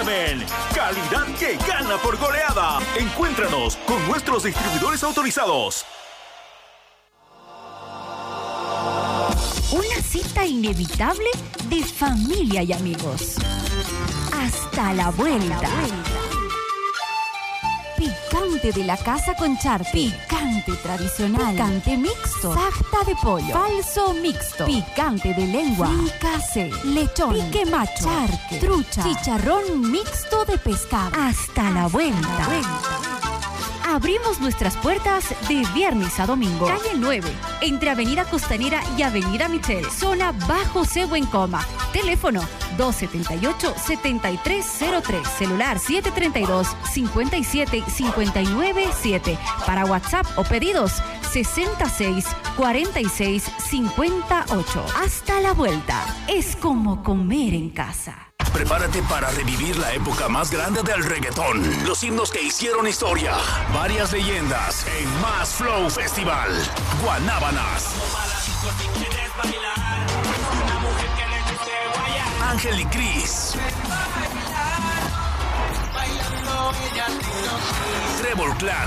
Carmen. Calidad que gana por goleada. Encuéntranos con nuestros distribuidores autorizados. Una cita inevitable de familia y amigos. Hasta la vuelta. Picante de la casa con charque. Picante tradicional. Picante mixto. Sarta de pollo. Falso mixto. Picante de lengua. Fricase. Lechón. Pique macho. Charque. Trucha. Chicharrón mixto de pescado. Hasta la vuelta. Abrimos nuestras puertas de viernes a domingo. Calle 9, entre Avenida Costanera y Avenida Michel. Zona Bajo Cebo en Coma. Teléfono 278-7303. Celular 732-57597. Para WhatsApp o pedidos 664658. Hasta la vuelta. Es como comer en casa. Prepárate para revivir la época más grande del reggaetón. Los himnos que hicieron historia. Varias leyendas en Más Flow Festival. Guanábanas. Ángel y Cris. Trevor Clan.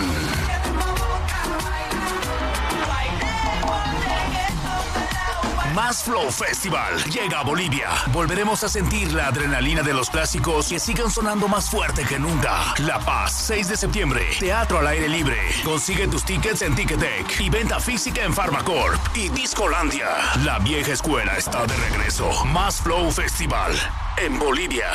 Más Flow Festival llega a Bolivia. Volveremos a sentir la adrenalina de los clásicos que sigan sonando más fuerte que nunca. La Paz, 6 de septiembre. Teatro al aire libre. Consigue tus tickets en Ticketek y venta física en Pharmacorp y Discolandia. La vieja escuela está de regreso. Más Flow Festival en Bolivia.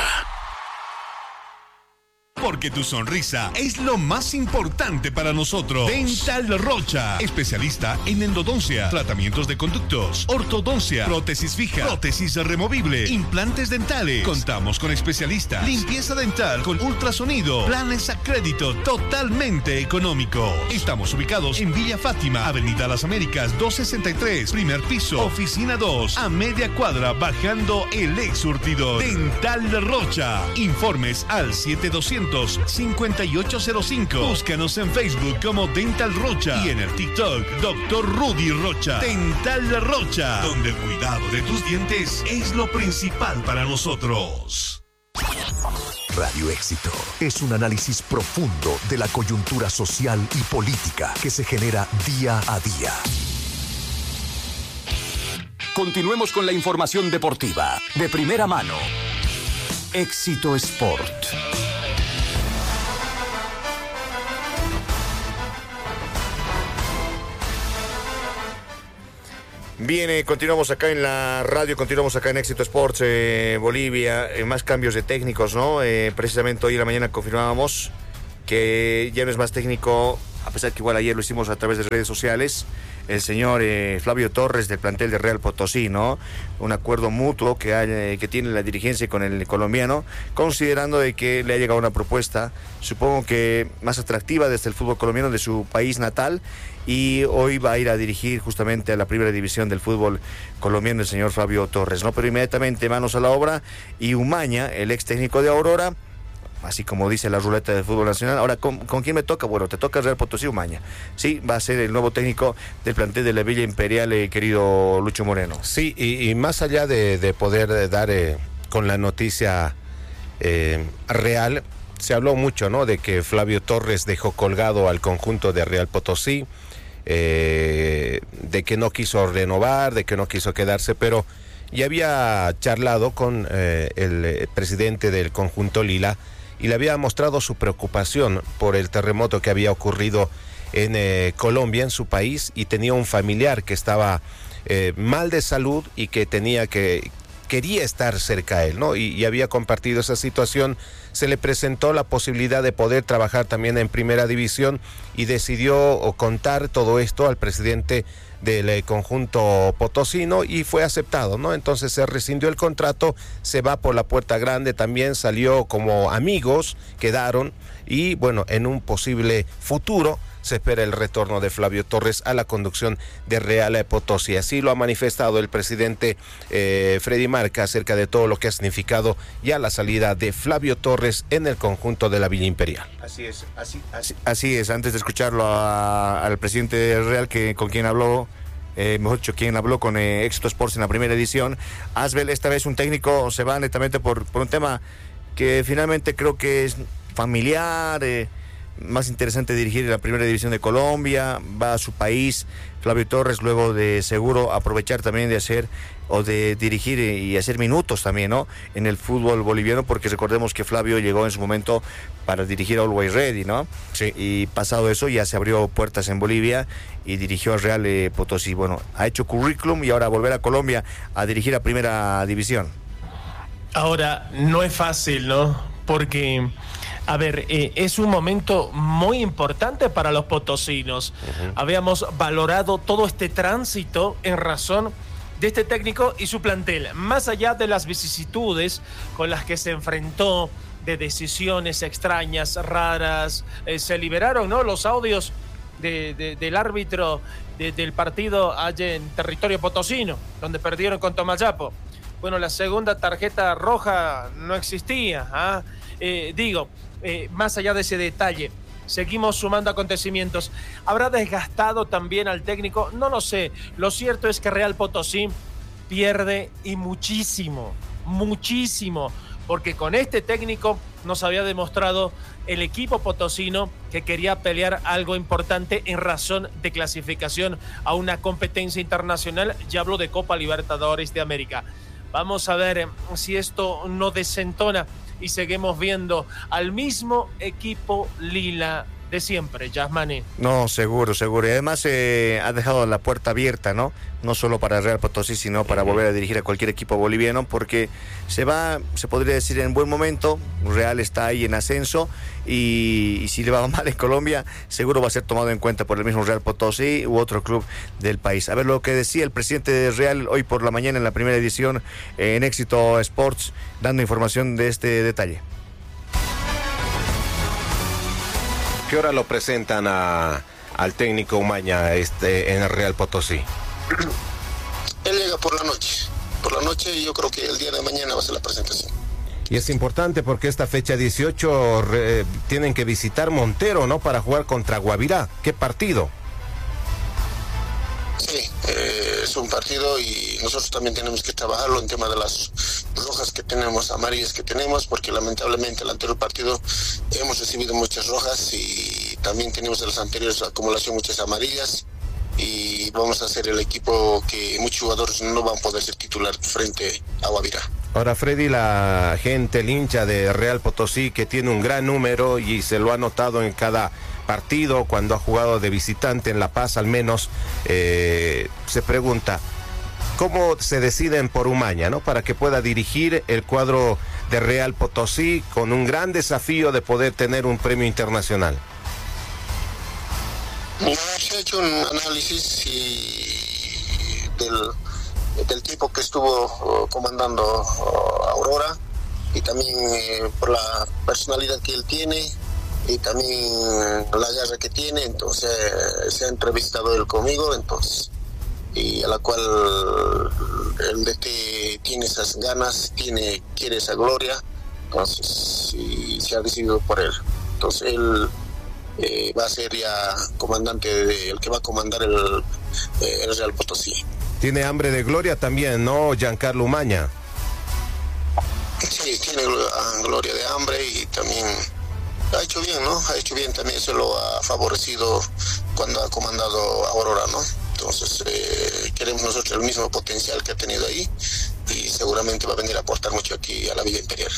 Porque tu sonrisa es lo más importante para nosotros. Dental Rocha, especialista en endodoncia, tratamientos de conductos, ortodoncia, prótesis fija, prótesis removible, implantes dentales. Contamos con especialistas, limpieza dental con ultrasonido, planes a crédito totalmente económico. Estamos ubicados en Villa Fátima, Avenida Las Américas 263, primer piso, oficina 2, a media cuadra bajando el ex surtidor. Dental Rocha. Informes al 7805. Búscanos en Facebook como Dental Rocha y en el TikTok Dr. Rudy Rocha. Dental Rocha, donde el cuidado de tus dientes es lo principal para nosotros. Radio Éxito es un análisis profundo de la coyuntura social y política que se genera día a día. Continuemos con la información deportiva de primera mano. Éxito Sport. Bien, continuamos acá en la radio, continuamos acá en Éxito Sports Bolivia, más cambios de técnicos, ¿no? Precisamente hoy en la mañana confirmábamos que ya no es más técnico, a pesar que igual ayer lo hicimos a través de redes sociales, el señor Flavio Torres del plantel de Real Potosí, ¿no? Un acuerdo mutuo que tiene la dirigencia con el colombiano, considerando de que le ha llegado una propuesta, supongo que más atractiva desde el fútbol colombiano de su país natal, y hoy va a ir a dirigir justamente a la primera división del fútbol colombiano el señor Flavio Torres, ¿no? Pero inmediatamente manos a la obra, y Umaña, el ex técnico de Aurora, así como dice la ruleta del fútbol nacional. Ahora, ¿con quién me toca? Bueno, te toca Real Potosí, Umaña. Sí, va a ser el nuevo técnico del plantel de la Villa Imperial, querido Lucho Moreno. Sí, y más allá de poder dar con la noticia real, se habló mucho, ¿no?, de que Flavio Torres dejó colgado al conjunto de Real Potosí, de que no quiso renovar, de que no quiso quedarse, pero ya había charlado con el presidente del conjunto Lila y le había mostrado su preocupación por el terremoto que había ocurrido en Colombia, en su país, y tenía un familiar que estaba mal de salud y que quería estar cerca a él, ¿no? Y había compartido esa situación. Se le presentó la posibilidad de poder trabajar también en primera división y decidió contar todo esto al presidente del conjunto potosino y fue aceptado, ¿no? Entonces se rescindió el contrato, se va por la puerta grande, también salió como amigos, quedaron, y bueno, en un posible futuro se espera el retorno de Flavio Torres a la conducción de Real Potosí. Así lo ha manifestado el presidente Freddy Marca acerca de todo lo que ha significado ya la salida de Flavio Torres en el conjunto de la Villa Imperial. Así es. Antes de escucharlo al presidente de Real, con quien habló, mejor dicho, quien habló con Éxito Sports en la primera edición, Asbel, esta vez un técnico se va netamente por un tema que finalmente creo que es familiar, más interesante dirigir la primera división de Colombia, va a su país, Flavio Torres, luego de seguro aprovechar también de hacer o de dirigir y hacer minutos también, ¿no? En el fútbol boliviano, porque recordemos que Flavio llegó en su momento para dirigir a Always Ready, ¿no? Sí. Y pasado eso ya se abrió puertas en Bolivia y dirigió a Real Potosí. Bueno, ha hecho currículum y ahora volver a Colombia a dirigir a primera división. Ahora, no es fácil, ¿no? Porque, a ver, es un momento muy importante para los potosinos. Habíamos valorado todo este tránsito en razón de este técnico y su plantel, más allá de las vicisitudes con las que se enfrentó, de decisiones extrañas, raras. Se liberaron, ¿no?, los audios del árbitro del partido allá en territorio potosino, donde perdieron con Tomayapo. Bueno, la segunda tarjeta roja no existía, ¿ah? Más allá de ese detalle, seguimos sumando acontecimientos. ¿Habrá desgastado también al técnico? No lo sé. Lo cierto es que Real Potosí pierde y muchísimo, porque con este técnico nos había demostrado el equipo potosino que quería pelear algo importante en razón de clasificación a una competencia internacional. Ya hablo de Copa Libertadores de América. Vamos a ver si esto no desentona y seguimos viendo al mismo equipo lila de siempre, Yasmani. No, seguro. Y además ha dejado la puerta abierta, ¿no? No solo para Real Potosí, sino para volver a dirigir a cualquier equipo boliviano, porque se podría decir, en buen momento. Real está ahí en ascenso y si le va mal en Colombia, seguro va a ser tomado en cuenta por el mismo Real Potosí u otro club del país. A ver lo que decía el presidente de Real hoy por la mañana en la primera edición en Éxito Sports, dando información de este detalle. ¿Qué hora lo presentan al técnico Umaña en el Real Potosí? Él llega por la noche y yo creo que el día de mañana va a ser la presentación. Y es importante porque esta fecha 18 tienen que visitar Montero, ¿no? Para jugar contra Guavirá. ¿Qué partido? Sí, es un partido y nosotros también tenemos que trabajarlo en tema de las rojas que tenemos, amarillas que tenemos, porque lamentablemente el anterior partido hemos recibido muchas rojas y también tenemos en los anteriores acumulación muchas amarillas y vamos a hacer el equipo que muchos jugadores no van a poder ser titular frente a Guavirá. Ahora, Freddy, la gente, el hincha de Real Potosí, que tiene un gran número y se lo ha notado en cada partido, cuando ha jugado de visitante en La Paz al menos, se pregunta, ¿cómo se deciden por Umaña, ¿no? Para que pueda dirigir el cuadro de Real Potosí con un gran desafío de poder tener un premio internacional? Se ha hecho un análisis del tipo que estuvo comandando Aurora y también por la personalidad que él tiene y también la garra que tiene. Entonces se ha entrevistado él conmigo, entonces, y a la cual el DT tiene esas ganas, quiere esa gloria, entonces y se ha decidido por él. Entonces él va a ser ya comandante, el que va a comandar el Real Potosí. Tiene hambre de gloria también, ¿no, Giancarlo Umaña? Sí, tiene gloria de hambre y también ha hecho bien, ¿no? Ha hecho bien, también se lo ha favorecido cuando ha comandado Aurora, ¿no? Entonces queremos nosotros el mismo potencial que ha tenido ahí y seguramente va a venir a aportar mucho aquí a la Villa Imperial.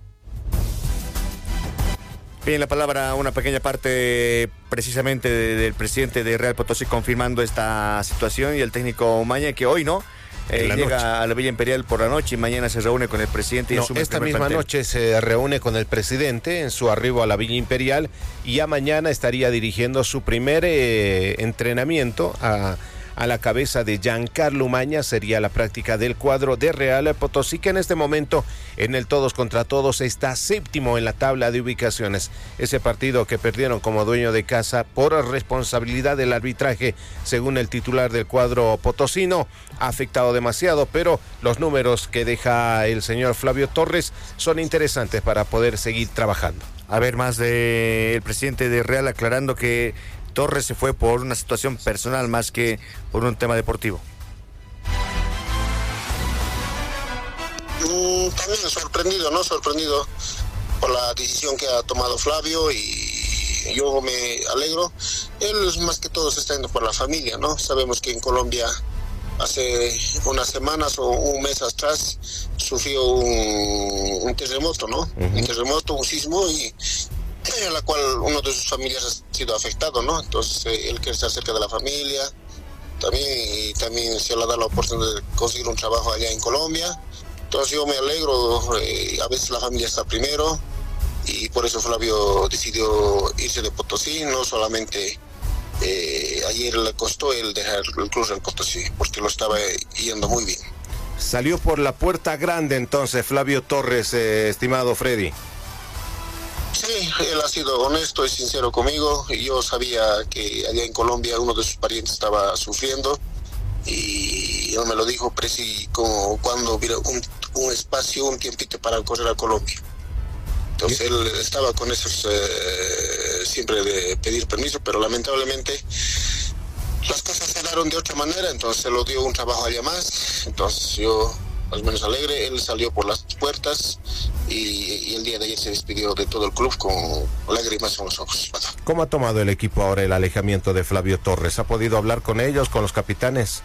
Bien, la palabra, una pequeña parte precisamente del presidente de Real Potosí confirmando esta situación y el técnico Umaña, que hoy, ¿no? Llega a la Villa Imperial por la noche y mañana se reúne con el presidente y asume esta el primer misma plantel. noche se reúne con el presidente en su arribo a la Villa Imperial y ya mañana estaría dirigiendo su primer entrenamiento a la cabeza de Giancarlo Umaña. Sería la práctica del cuadro de Real Potosí, que en este momento en el todos contra todos está séptimo en la tabla de ubicaciones. Ese partido que perdieron como dueño de casa por responsabilidad del arbitraje, según el titular del cuadro potosino, ha afectado demasiado, pero los números que deja el señor Flavio Torres son interesantes para poder seguir trabajando. A ver, más del presidente de Real aclarando que Torres se fue por una situación personal más que por un tema deportivo. También sorprendido, ¿no? Sorprendido por la decisión que ha tomado Flavio, y yo me alegro. Él más que todo se está yendo por la familia, ¿no? Sabemos que en Colombia hace unas semanas o un mes atrás sufrió un terremoto, ¿no? Un terremoto, un sismo, y en la cual uno de sus familiares ha sido afectado, ¿no? Entonces él quiere estar cerca de la familia también, y también se le da la oportunidad de conseguir un trabajo allá en Colombia. Entonces yo me alegro, a veces la familia está primero, y por eso Flavio decidió irse de Potosí. No solamente ayer le costó el dejar el club del Potosí, porque lo estaba yendo muy bien. Salió por la puerta grande entonces Flavio Torres, estimado Freddy. Sí, él ha sido honesto y sincero conmigo. Y yo sabía que allá en Colombia uno de sus parientes estaba sufriendo, y él me lo dijo como cuando hubiera un espacio, un tiempito para correr a Colombia. Entonces él estaba con esos siempre de pedir permiso, pero lamentablemente las cosas se daron de otra manera, entonces se lo dio un trabajo allá más. Entonces yo, al menos alegre, él salió por las puertas, y el día de ayer se despidió de todo el club con lágrimas en los ojos. ¿Cómo ha tomado el equipo ahora el alejamiento de Flavio Torres? ¿Ha podido hablar con ellos, con los capitanes?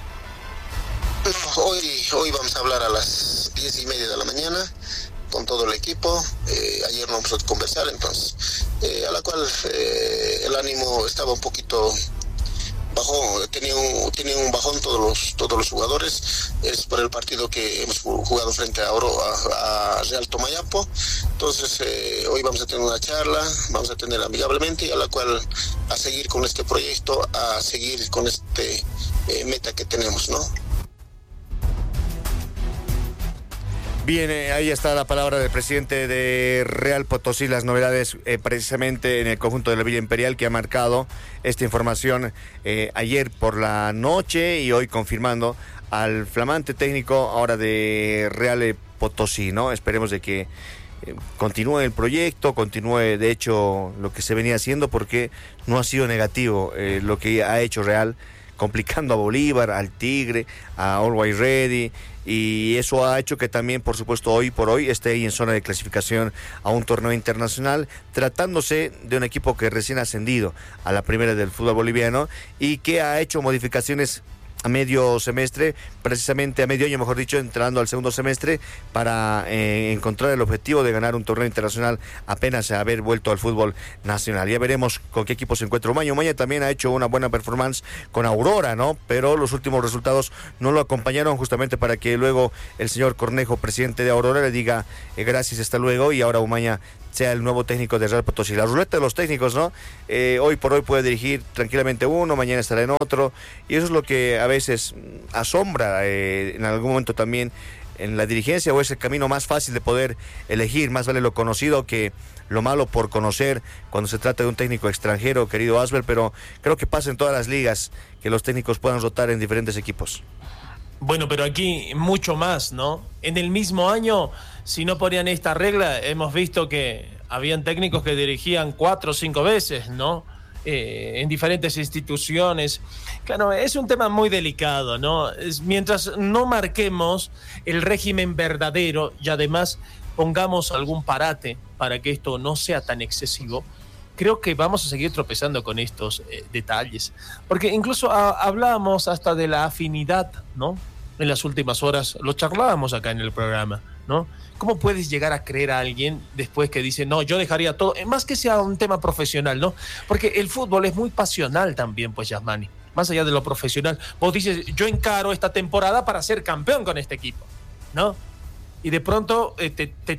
No, hoy vamos a hablar a las 10:30 de la mañana con todo el equipo. Ayer no vamos a conversar, entonces a la cual el ánimo estaba un poquito bajón, tenía un bajón todos los jugadores. Es por el partido que hemos jugado frente a Real Tomayapo. Entonces hoy vamos a tener una charla, vamos a tener amigablemente, y a la cual a seguir con este proyecto, a seguir con este meta que tenemos, ¿no? Bien, ahí está la palabra del presidente de Real Potosí, las novedades precisamente en el conjunto de la Villa Imperial, que ha marcado esta información ayer por la noche, y hoy confirmando al flamante técnico ahora de Real Potosí, ¿no? Esperemos de que continúe el proyecto, continúe de hecho lo que se venía haciendo, porque no ha sido negativo lo que ha hecho Real, complicando a Bolívar, al Tigre, a Always Ready, y eso ha hecho que también, por supuesto, hoy por hoy esté ahí en zona de clasificación a un torneo internacional, tratándose de un equipo que recién ha ascendido a la primera del fútbol boliviano, y que ha hecho modificaciones a medio semestre, precisamente a medio año, mejor dicho, entrando al segundo semestre, para encontrar el objetivo de ganar un torneo internacional apenas haber vuelto al fútbol nacional. Ya veremos con qué equipo se encuentra Umaña. Umaña también ha hecho una buena performance con Aurora, ¿no? Pero los últimos resultados no lo acompañaron, justamente para que luego el señor Cornejo, presidente de Aurora, le diga gracias, hasta luego, y ahora Umaña sea el nuevo técnico de Real Potosí. La ruleta de los técnicos, ¿no? Hoy por hoy puede dirigir tranquilamente uno, mañana estará en otro, y eso es lo que a veces asombra en algún momento también en la dirigencia, o es el camino más fácil de poder elegir. Más vale lo conocido que lo malo por conocer cuando se trata de un técnico extranjero, querido Asbel, pero creo que pasa en todas las ligas que los técnicos puedan rotar en diferentes equipos. Bueno, pero aquí mucho más, ¿no? En el mismo año, si no ponían esta regla, hemos visto que habían técnicos que dirigían 4 o 5 veces, ¿no? En diferentes instituciones. Claro, es un tema muy delicado, ¿no? Mientras no marquemos el régimen verdadero y además pongamos algún parate para que esto no sea tan excesivo, creo que vamos a seguir tropezando con estos detalles. Porque incluso hablábamos hasta de la afinidad, ¿no? En las últimas horas lo charlábamos acá en el programa, ¿no? ¿Cómo puedes llegar a creer a alguien después que dice, no, yo dejaría todo, más que sea un tema profesional, ¿no? Porque el fútbol es muy pasional también, pues, Yasmani, más allá de lo profesional. Vos dices, yo encaro esta temporada para ser campeón con este equipo, ¿no? Y de pronto te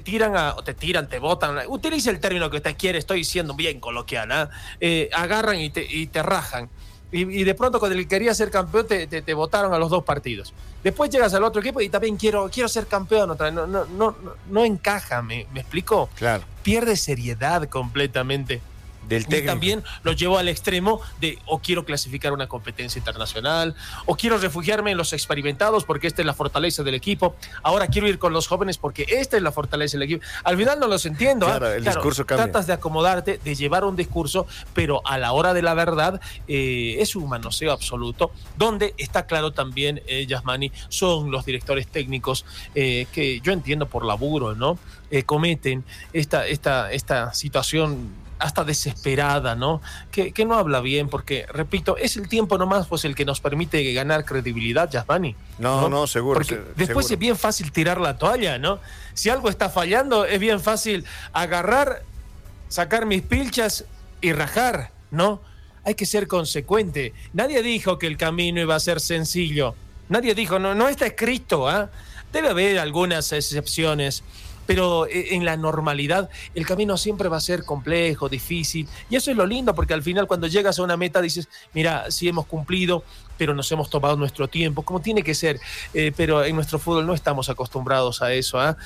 botan, utiliza el término que usted quiere, estoy siendo bien coloquial, agarran y te rajan. Y de pronto cuando él quería ser campeón te votaron a los 2 partidos. Después llegas al otro equipo y también quiero ser campeón otra vez. No encaja, ¿me explico? Claro. Pierde seriedad completamente del técnico. Y también lo llevo al extremo de o quiero clasificar una competencia internacional, o quiero refugiarme en los experimentados porque esta es la fortaleza del equipo, ahora quiero ir con los jóvenes porque esta es la fortaleza del equipo. Al final no los entiendo. Claro, el discurso cambia. Tratas de acomodarte, de llevar un discurso, pero a la hora de la verdad es un manoseo absoluto, donde está claro también, Yasmani, son los directores técnicos que yo entiendo por laburo, ¿no? Cometen esta situación hasta desesperada, ¿no? Que no habla bien, porque, repito, es el tiempo nomás pues el que nos permite ganar credibilidad, Yasmani. No, seguro. Porque después seguro. es bien fácil tirar la toalla, ¿no? Si algo está fallando, es bien fácil agarrar, sacar mis pilchas y rajar, ¿no? Hay que ser consecuente. Nadie dijo que el camino iba a ser sencillo. Nadie dijo, no está escrito, ¿ah? Debe haber algunas excepciones, pero en la normalidad el camino siempre va a ser complejo, difícil, y eso es lo lindo, porque al final cuando llegas a una meta dices, mira, sí hemos cumplido, pero nos hemos tomado nuestro tiempo, como tiene que ser, pero en nuestro fútbol no estamos acostumbrados a eso, ¿eh?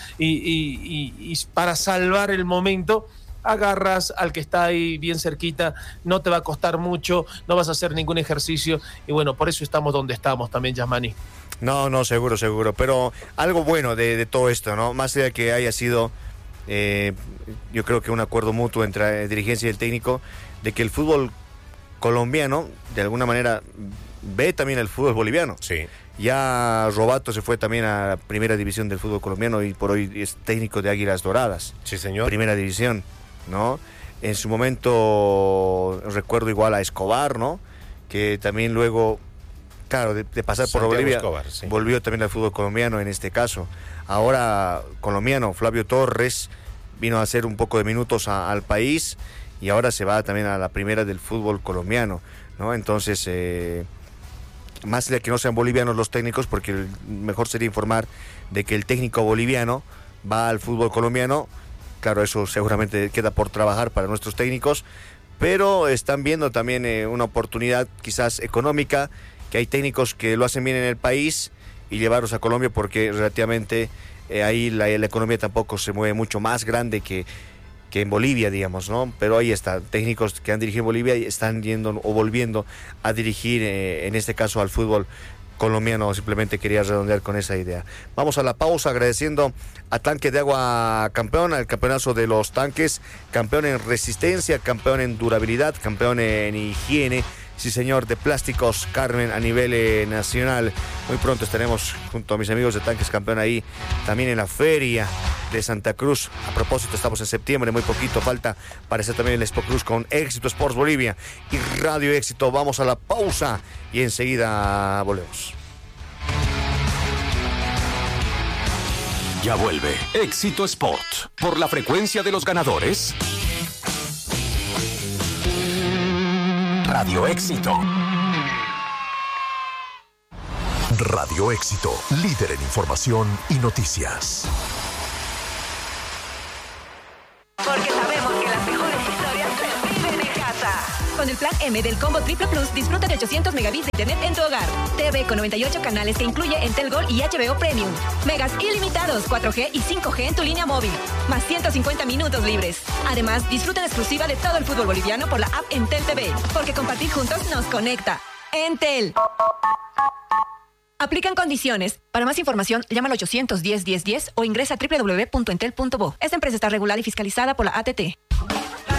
Y para salvar el momento agarras al que está ahí bien cerquita, no te va a costar mucho, no vas a hacer ningún ejercicio, y bueno, por eso estamos donde estamos también, Yasmani. No, seguro, pero algo bueno de todo esto, ¿no? Más allá de que haya sido, yo creo que un acuerdo mutuo entre la dirigencia y el técnico, de que el fútbol colombiano, de alguna manera, ve también el fútbol boliviano. Sí. Ya Robato se fue también a la primera división del fútbol colombiano y por hoy es técnico de Águilas Doradas. Sí, señor. Primera división, ¿no? En su momento recuerdo igual a Escobar, ¿no? Que también luego, claro, de pasar por Bolivia, Escobar, sí, volvió también al fútbol colombiano en este caso. Ahora colombiano, Flavio Torres, vino a hacer un poco de minutos al país y ahora se va también a la primera del fútbol colombiano, ¿no? Entonces, más allá que no sean bolivianos los técnicos, porque mejor sería informar de que el técnico boliviano va al fútbol colombiano. Claro, eso seguramente queda por trabajar para nuestros técnicos, pero están viendo también una oportunidad quizás económica, que hay técnicos que lo hacen bien en el país y llevarlos a Colombia porque relativamente ahí la economía tampoco se mueve mucho más grande que en Bolivia, digamos, ¿no? Pero ahí está, técnicos que han dirigido en Bolivia y están yendo o volviendo a dirigir, en este caso al fútbol colombiano. Simplemente quería redondear con esa idea. Vamos a la pausa agradeciendo a Tanque de Agua Campeón, al campeonazo de los tanques, campeón en resistencia, campeón en durabilidad, campeón en higiene. Sí, señor, de Plásticos Carmen a nivel nacional. Muy pronto estaremos junto a mis amigos de Tanques Campeón ahí, también en la feria de Santa Cruz. A propósito, estamos en septiembre, muy poquito falta para estar también en el Expo Cruz con Éxito Sports Bolivia y Radio Éxito. Vamos a la pausa y enseguida volvemos. Ya vuelve Éxito Sport por la frecuencia de los ganadores. Radio Éxito. Radio Éxito, líder en información y noticias. Porque sabemos que las mejores historias se viven en casa. Con el plan M del Combo Triple Plus, disfruta de 800 megabits de internet en tu hogar. TV con 98 canales que incluye Entel Gold y HBO Premium. Megas ilimitados, 4G y 5G en tu línea móvil. Más 150 minutos libres. Además, disfruta en exclusiva de todo el fútbol boliviano por la app Entel TV. Porque compartir juntos nos conecta. Entel. Aplican condiciones. Para más información, llama al 810-1010 o ingresa a www.entel.bo. Esta empresa está regulada y fiscalizada por la ATT.